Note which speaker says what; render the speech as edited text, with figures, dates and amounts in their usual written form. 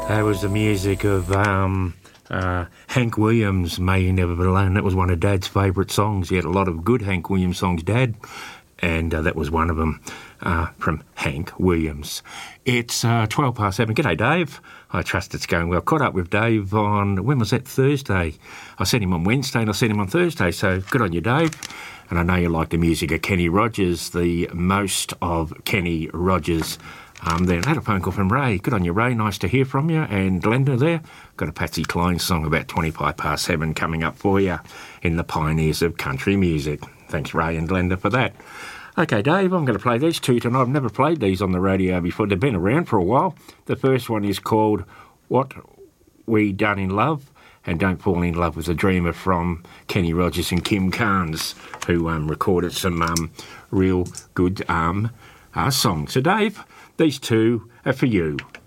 Speaker 1: That was the music of Hank Williams, May You Never Be Alone. That was one of Dad's favourite songs. He had a lot of good Hank Williams songs, Dad, and that was one of them from Hank Williams. It's 12 past 7. G'day, Dave. I trust it's going well. Caught up with Dave on, when was that, Thursday? I sent him on Wednesday and I sent him on Thursday, so good on you, Dave. And I know you like the music of Kenny Rogers, the most of Kenny Rogers. Then I had a phone call from Ray. Good on you, Ray. Nice to hear from you. And Glenda there. Got a Patsy Cline song about 25 past 7 coming up for you in the Pioneers of Country Music. Thanks, Ray and Glenda, for that. OK, Dave, I'm going to play these two tonight. I've never played these on the radio before. They've been around for a while. The first one is called What We Done in Love, and Don't Fall in Love with a Dreamer from Kenny Rogers and Kim Carnes, who recorded some real good songs. So, Dave, these two are for you.